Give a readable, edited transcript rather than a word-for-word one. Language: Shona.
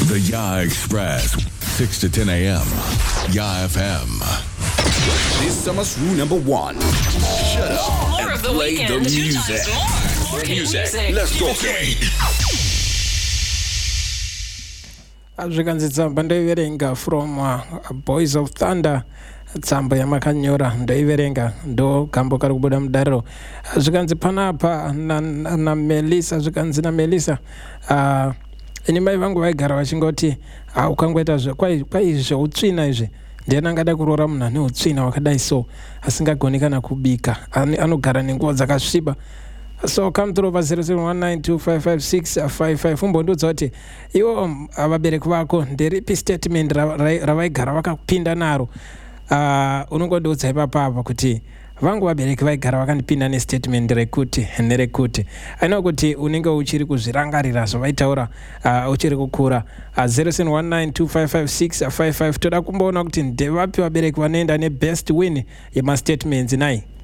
The Ya Express, 6 to 10 a.m. Ya FM. This summer's rule number one. Shut up More of and the play the weekend, 2 music. times more. More music. Let's go. Zvikanzi tsamba ndoiverenga from Boys of Thunder. Tsamba yamakanyora ndoiverenga ndo gambo kari kubuda mudariro. Zvikanzi panapa na Melissa, zvikanzi na Melissa ini mai vangu vaigara vachingoti ukangoita kwai zveutsvina izvi ndiani angada kuroora munhu ane utsvina wakadai so asingagoni kana kubika, anogara nenguva dzakasviba. So come through over 0719255655 umbondiudza kuti iwo vabereki vako nderipi statement ravaigara vakapinda naro. Unongondiudza ipapapa kuti vangu vabereki vaigara vakandipinda nestatement rekuti nerekuti. Aino kuti unenge uchiri kuzvirangarira zvavaitaura uchiri kukura. 0719255655 toda kumboona kuti ndevapi vabereki vanoenda nebest win yemastatements nai.